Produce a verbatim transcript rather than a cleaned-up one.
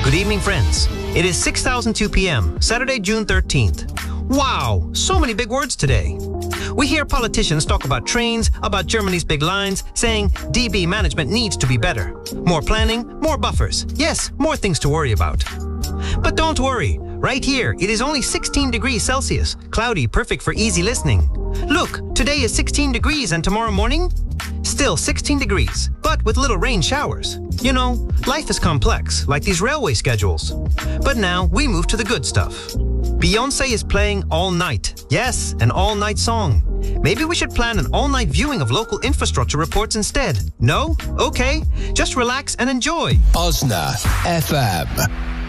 Good evening, friends. It is six thousand two p m, Saturday, June thirteenth. Wow, so many big words today. We hear politicians talk about trains, about Germany's big lines, saying D B management needs to be better. More planning, more buffers. Yes, more things to worry about. But don't worry. Right here, it is only sixteen degrees Celsius. Cloudy, perfect for easy listening. Look, today is sixteen degrees and tomorrow morning? Still sixteen degrees, but with little rain showers. You know, life is complex, like these railway schedules. But now we move to the good stuff. Beyoncé is playing all night. Yes, an all-night song. Maybe we should plan an all-night viewing of local infrastructure reports instead. No? Okay, just relax and enjoy. Osna F M.